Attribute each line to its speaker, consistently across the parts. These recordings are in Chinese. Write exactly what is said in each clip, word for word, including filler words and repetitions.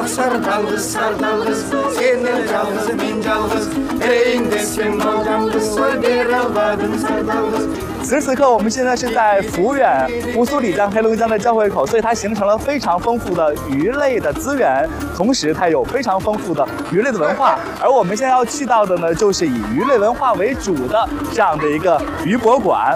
Speaker 1: Akşar dalgız sar dalgız Senler dalgız men dalgız Ereğinde sen mal dalgız Soy bir alvadın sar dalgız。
Speaker 2: 此时此刻，我们现在是在抚远乌苏里江黑龙江的交汇口，所以它形成了非常丰富的鱼类的资源，同时它有非常丰富的鱼类的文化。而我们现在要去到的呢，就是以鱼类文化为主的这样的一个鱼博馆。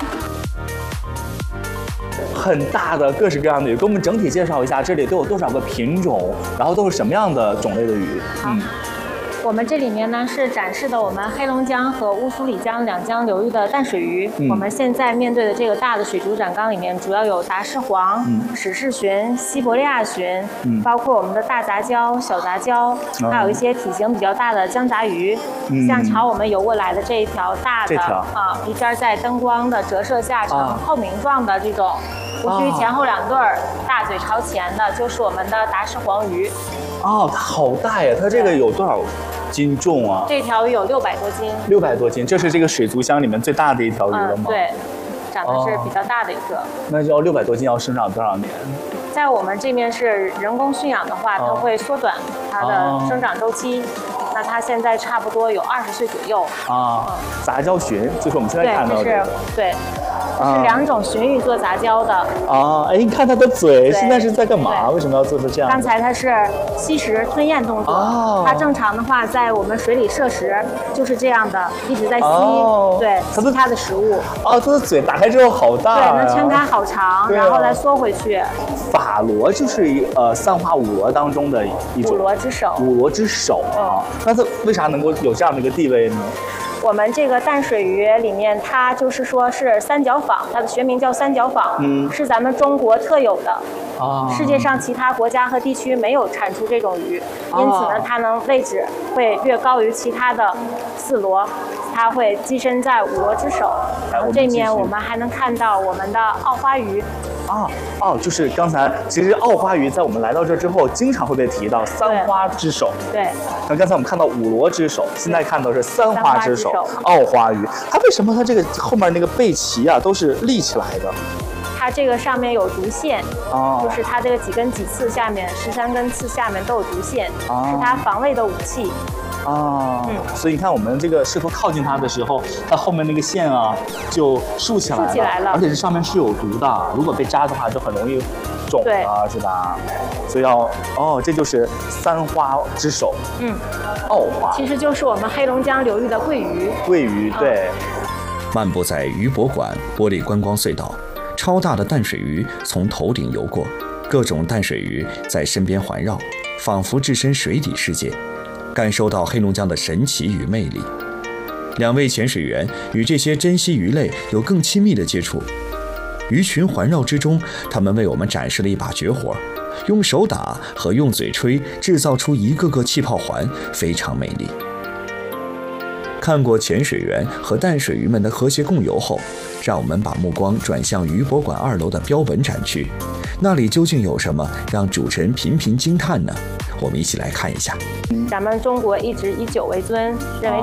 Speaker 2: 很大的各式各样的鱼，给我们整体介绍一下，这里都有多少个品种，然后都是什么样的种类的鱼？
Speaker 3: 嗯。我们这里面呢是展示的我们黑龙江和乌苏里江两江流域的淡水鱼。嗯、我们现在面对的这个大的水族展缸里面，主要有达氏黄、嗯、史氏鲟、西伯利亚鲟，嗯、包括我们的大杂交、小杂交，嗯、还有一些体型比较大的江杂鱼。嗯、像朝我们游过来的这一条大的啊，一边在灯光的折射下呈透明状的这种，胡须前后两对儿，大嘴朝前的，就是我们的达氏黄鱼。
Speaker 2: 哦，它好大呀！它这个有多少斤重啊？
Speaker 3: 这条鱼有六百多斤。六
Speaker 2: 百多斤，这是这个水族箱里面最大的一条鱼了吗？
Speaker 3: 嗯、对，长得是比较大的一个。哦、
Speaker 2: 那要六百多斤，要生长多少年？
Speaker 3: 在我们这边是人工驯养的话，它会缩短它的生长周期。哦、那它现在差不多有二十岁左右。
Speaker 2: 啊，嗯、杂交鲟就是我们现在看到的。
Speaker 3: 对，是，对。是两种鲟鱼做杂交的
Speaker 2: 啊！哎，你看它的嘴现在是在干嘛？为什么要做成这样？
Speaker 3: 刚才它是吸食吞咽动作，哦、它正常的话在我们水里摄食就是这样的，一直在吸，哦、对，它的它的食物。
Speaker 2: 哦，它的嘴打开之后好大，
Speaker 3: 对，那撑开好长，然后再缩回去。
Speaker 2: 法螺就是一呃三花五螺当中的一种。
Speaker 3: 五螺之首。
Speaker 2: 五螺之首啊！那它为啥能够有这样的一个地位呢？
Speaker 3: 我们这个淡水鱼里面，它就是说是三角仿，它的学名叫三角仿，嗯，是咱们中国特有的，啊，世界上其他国家和地区没有产出这种鱼，因此呢，它能位置会略高于其他的四螺，它会跻身在五螺之首。然后这面我们还能看到我们的澳花鱼。
Speaker 2: 啊哦，就是刚才其实澳花鱼在我们来到这之后，经常会被提到三花之首。
Speaker 3: 对。
Speaker 2: 那刚才我们看到五螺之首，现在看到是三花之首，澳花鱼。它为什么它这个后面那个背鳍啊都是立起来的？
Speaker 3: 它这个上面有毒腺，哦，就是它这个几根脊刺下面，十三根刺下面都有毒腺，哦、是它防卫的武器。
Speaker 2: 啊，嗯，所以你看，我们这个试图靠近它的时候，它后面那个线啊就竖起来了，
Speaker 3: 竖起来了，
Speaker 2: 而且这上面是有毒的，如果被扎的话就很容易肿了，是吧？所以要哦，这就是三花之首，嗯，澳花，
Speaker 3: 其实就是我们黑龙江流域的桂鱼。
Speaker 2: 桂鱼，对。
Speaker 4: 嗯、漫步在鱼博馆玻璃观光隧道，超大的淡水鱼从头顶游过，各种淡水鱼在身边环绕，仿佛置身水底世界。感受到黑龙江的神奇与魅力。两位潜水员与这些珍稀鱼类有更亲密的接触。鱼群环绕之中，他们为我们展示了一把绝活，用手打和用嘴吹制造出一个个气泡环，非常美丽。看过潜水员和淡水鱼们的和谐共游后，让我们把目光转向鱼博馆二楼的标本展区，那里究竟有什么让主持人频频惊叹呢？我们一起来看一下。
Speaker 3: 咱们中国一直以酒为尊，认为